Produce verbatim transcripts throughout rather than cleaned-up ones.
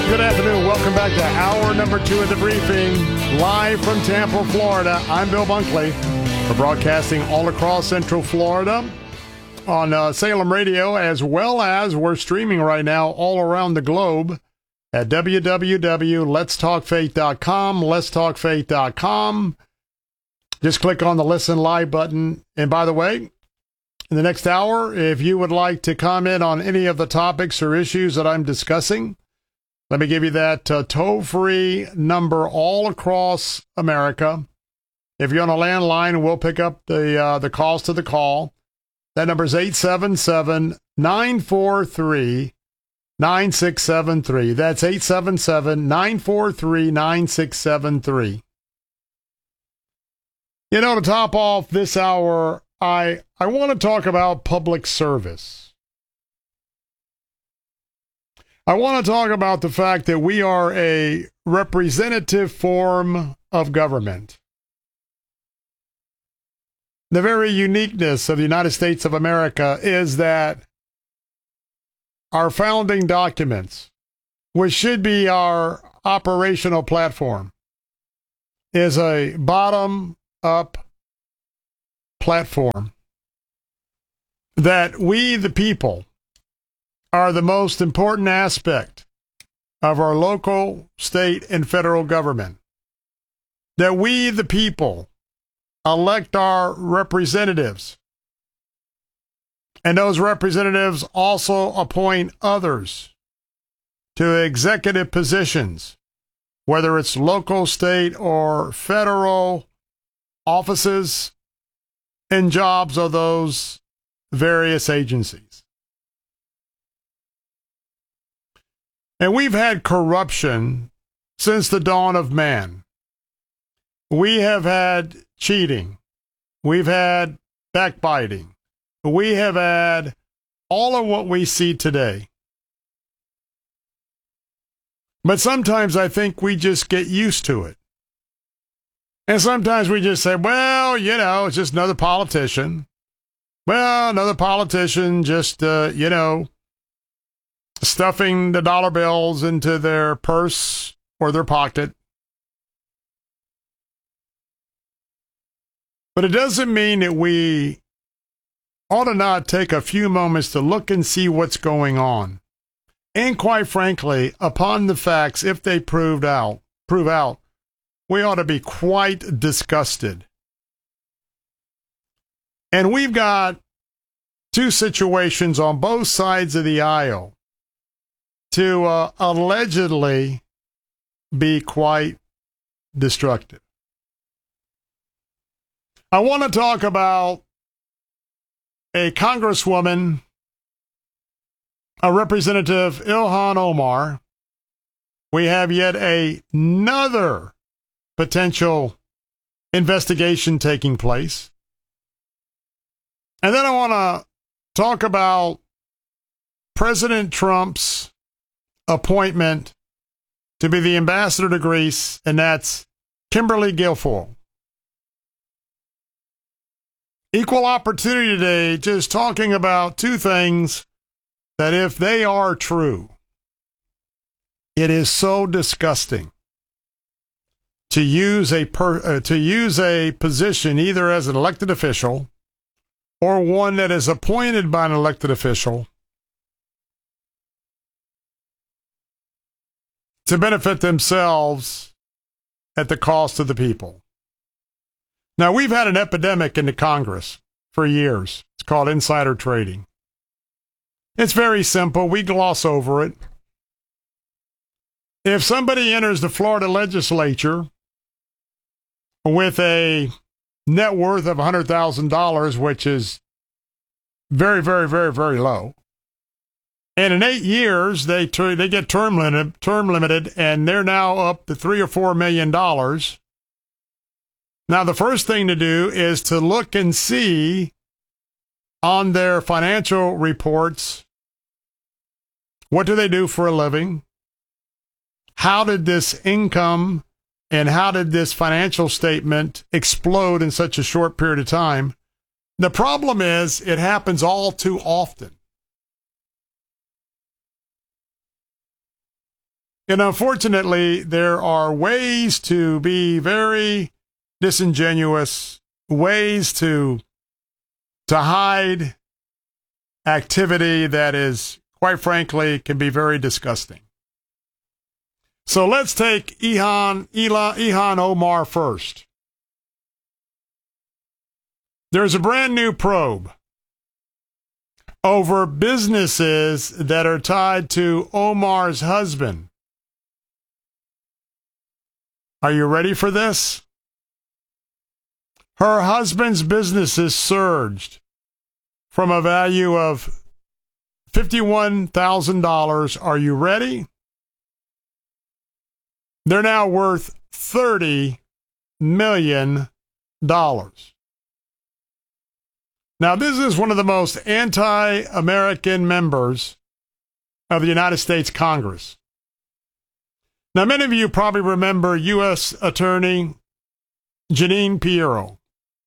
Good afternoon. Welcome back to hour number two of the briefing, live from Tampa, Florida. I'm Bill Bunkley. We're broadcasting all across Central Florida on uh, Salem Radio, as well as we're streaming right now all around the globe at w w w dot lets talk faith dot com, lets talk faith dot com. Just click on the Listen Live button. And by the way, in the next hour, if you would like to comment on any of the topics or issues that I'm discussing, let me give you that uh, toll-free number all across America. If you're on a landline, we'll pick up the uh, the calls to the call. That number is eight seven seven, nine four three, nine six seven three. That's eight seven seven, nine four three, nine six seven three. You know, to top off this hour, I I want to talk about public service. I want to talk about the fact that we are a representative form of government. The very uniqueness of the United States of America is that our founding documents, which should be our operational platform, is a bottom-up platform that we, the people, are the most important aspect of our local, state, and federal government. That we, the people, elect our representatives. And those representatives also appoint others to executive positions, whether it's local, state, or federal offices and jobs of those various agencies. And we've had corruption since the dawn of man. We have had cheating. We've had backbiting. We have had all of what we see today. But sometimes I think we just get used to it. And sometimes we just say, well, you know, it's just another politician. Well, another politician just, uh, you know, stuffing the dollar bills into their purse or their pocket. But it doesn't mean that we ought to not take a few moments to look and see what's going on. And quite frankly, upon the facts, if they proved out, prove out, we ought to be quite disgusted. And we've got two situations on both sides of the aisle to uh, allegedly be quite destructive. I want to talk about a congresswoman, a representative, Ilhan Omar. We have yet a, another potential investigation taking place. And then I want to talk about President Trump's appointment to be the ambassador to Greece, and that's Kimberly Guilfoyle. Equal opportunity today, just talking about two things that if they are true, it is so disgusting to use a per, uh, to use a position either as an elected official or one that is appointed by an elected official to benefit themselves at the cost of the people. Now, we've had an epidemic in the Congress for years. It's called insider trading. It's very simple. We gloss over it. If somebody enters the Florida legislature with a net worth of one hundred thousand dollars, which is very, very, very, very low, and in eight years, they ter- they get term limited, term limited, and they're now up to three or four million dollars. Now, the first thing to do is to look and see on their financial reports, what do they do for a living? How did this income and how did this financial statement explode in such a short period of time? The problem is it happens all too often. And unfortunately, there are ways to be very disingenuous, ways to, to hide activity that is, quite frankly, can be very disgusting. So let's take Ilhan, Ilhan Omar first. There's a brand new probe over businesses that are tied to Omar's husband. Are you ready for this? Her husband's businesses surged from a value of fifty-one thousand dollars. Are you ready? They're now worth thirty million dollars. Now, this is one of the most anti-American members of the United States Congress. Now, many of you probably remember U S Attorney Jeanine Pirro.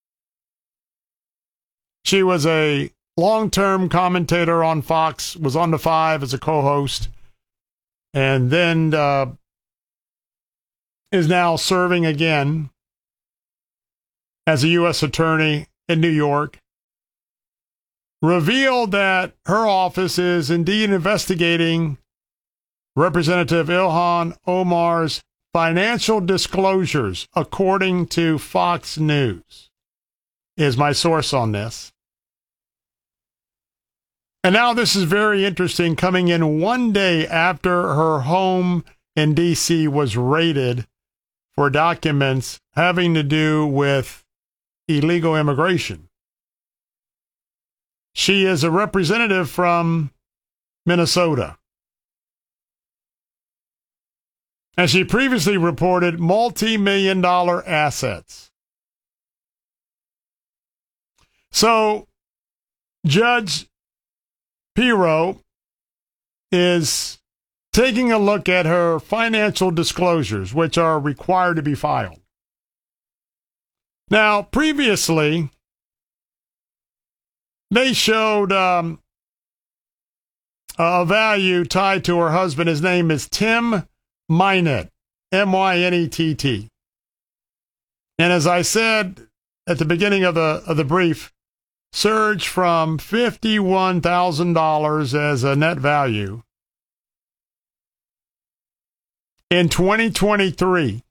She was a long-term commentator on Fox, was on the Five as a co-host, and then uh, is now serving again as a U S attorney in New York. Revealed that her office is indeed investigating Representative Ilhan Omar's financial disclosures, according to Fox News, is my source on this. And now this is very interesting, coming in one day after her home in D C was raided for documents having to do with illegal immigration. She is a representative from Minnesota. And she previously reported multi-million dollar assets. So, Judge Pirro is taking a look at her financial disclosures, which are required to be filed. Now, previously, they showed um, a value tied to her husband. His name is Tim Mynett, M Y N E T T. And as I said at the beginning of the of the brief, surged from fifty-one thousand dollars as a net value in twenty twenty-three.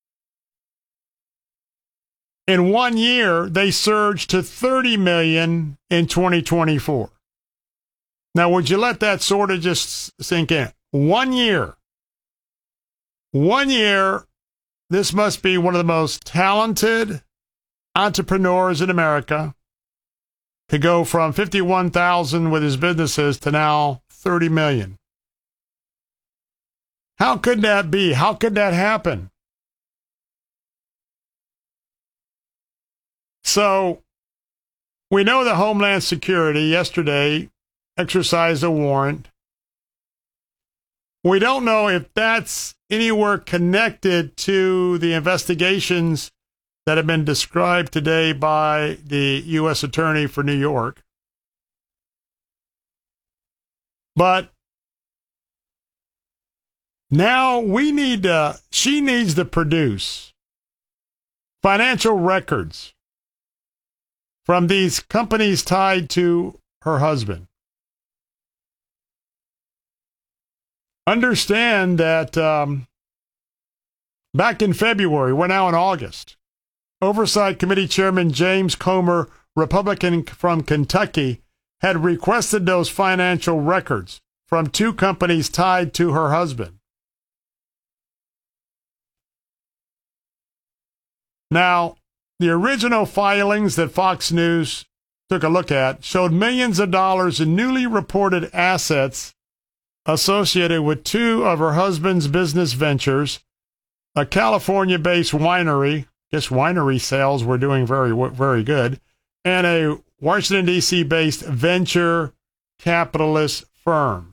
In one year, they surged to thirty million dollars in twenty twenty-four. Now, would you let that sort of just sink in? One year. One year, this must be one of the most talented entrepreneurs in America to go from fifty-one thousand dollars with his businesses to now thirty million dollars. How could that be? How could that happen? So, we know that Homeland Security yesterday exercised a warrant. We don't know if that's anywhere connected to the investigations that have been described today by the U S Attorney for New York. But now we need to, she needs to produce financial records from these companies tied to her husband. Understand that um, back in February, we're now in August, Oversight Committee Chairman James Comer, Republican from Kentucky, had requested those financial records from two companies tied to her husband. Now, the original filings that Fox News took a look at showed millions of dollars in newly reported assets associated with two of her husband's business ventures, a California-based winery, I guess winery sales were doing very, very good, and a Washington, D C-based venture capitalist firm.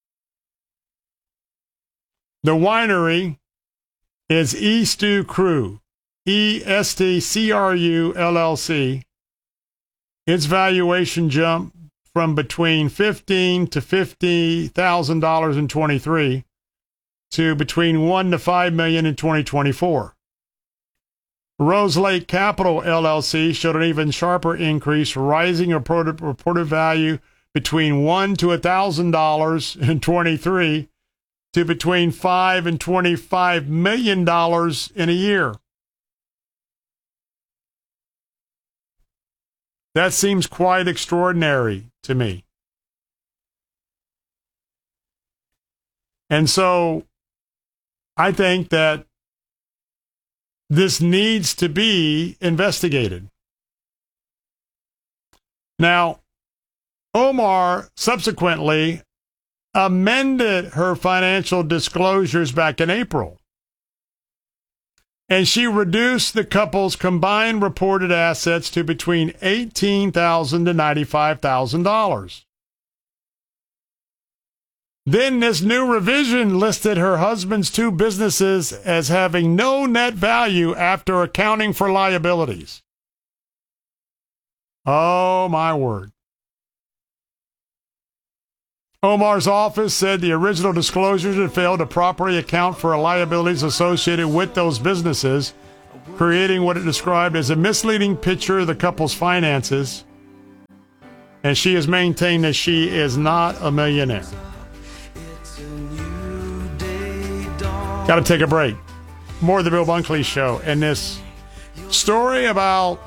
The winery is E S T Cru, E S T C R U L L C. Its valuation jumped from between fifteen to fifty thousand dollars in twenty-three to between one to five million in twenty twenty-four. Rose Lake Capital L L C showed an even sharper increase, rising reported, reported value between one to one thousand dollars in twenty-three to between five and twenty-five million dollars in a year. That seems quite extraordinary to me. And so I think that this needs to be investigated. Now, Omar subsequently amended her financial disclosures back in April, and she reduced the couple's combined reported assets to between eighteen thousand dollars to ninety-five thousand dollars. Then this new revision listed her husband's two businesses as having no net value after accounting for liabilities. Oh, my word. Omar's office said the original disclosures had failed to properly account for liabilities associated with those businesses, creating what it described as a misleading picture of the couple's finances. And she has maintained that she is not a millionaire. Got to take a break. More of the Bill Bunkley Show and this story about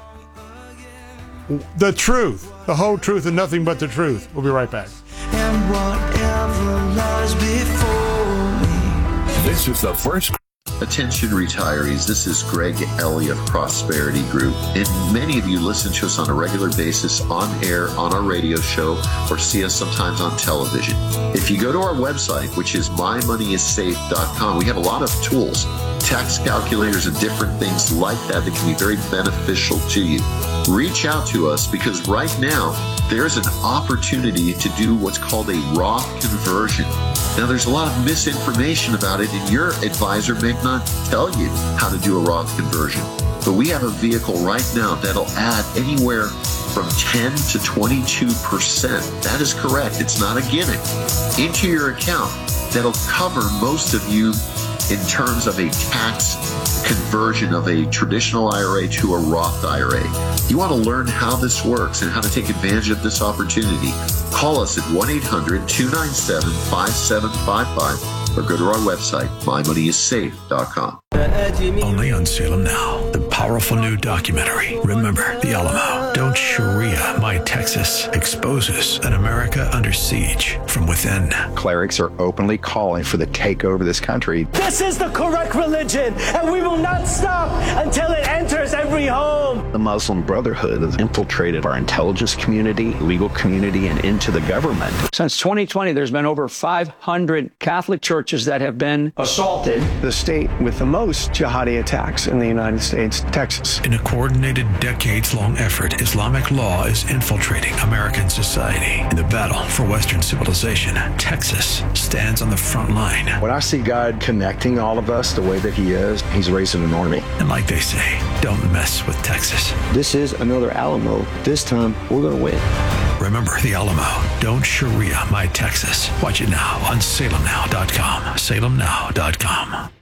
the truth, the whole truth and nothing but the truth. We'll be right back. And whatever lies before me. This is the first. Attention retirees, this is Greg Elliott, Prosperity Group. And many of you listen to us on a regular basis on air, on our radio show, or see us sometimes on television. If you go to our website, which is my money is safe dot com, we have a lot of tools, tax calculators and different things like that that can be very beneficial to you. Reach out to us because right now there's an opportunity to do what's called a Roth conversion. Now, there's a lot of misinformation about it, and your advisor may not tell you how to do a Roth conversion. But we have a vehicle right now that'll add anywhere from ten to twenty-two percent. That is correct. It's not a gimmick. Into your account that'll cover most of you in terms of a tax conversion of a traditional I R A to a Roth I R A. You want to learn how this works and how to take advantage of this opportunity, call us at one eight hundred two nine seven five seven five five or go to our website, my money is safe dot com. Only on Salem Now, the powerful new documentary, Remember the Alamo. Don't Sharia My Texas exposes an America under siege from within. Clerics are openly calling for the takeover of this country. This is the correct religion, and we will not stop until it enters every home. The Muslim Brotherhood has infiltrated our intelligence community, legal community, and into the government. Since twenty twenty, there's been over five hundred Catholic churches that have been assaulted. The state with the most jihadi attacks in the United States, Texas. In a coordinated, decades-long effort, Islamic law is infiltrating American society. In the battle for Western civilization, Texas stands on the front line. When I see God connecting all of us the way that he is, he's raising an army. And like they say, don't mess with Texas. This is another Alamo. This time, we're going to win. Remember the Alamo. Don't Sharia My Texas. Watch it now on Salem Now dot com. Salem Now dot com.